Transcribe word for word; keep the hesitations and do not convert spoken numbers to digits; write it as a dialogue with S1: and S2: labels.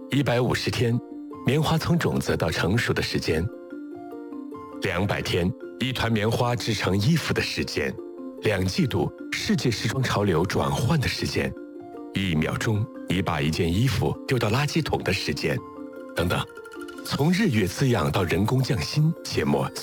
S1: 一百五十天，棉花从种子到成熟的时间；两百天，一团棉花织成衣服的时间；两季度，世界时装潮流转换的时间；一秒钟，你把一件衣服丢到垃圾桶的时间，等等。从日月滋养到人工匠心，切莫